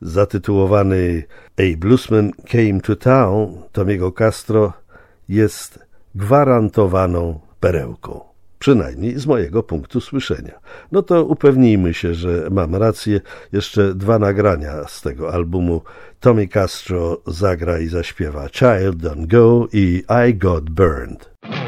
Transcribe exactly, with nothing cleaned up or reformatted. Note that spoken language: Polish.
zatytułowany A Bluesman Came to Town Tommy'ego Castro jest gwarantowaną perełką. Przynajmniej z mojego punktu słyszenia. No to upewnijmy się, że mam rację. Jeszcze dwa nagrania z tego albumu. Tommy Castro zagra i zaśpiewa Child Don't Go i I Got Burned.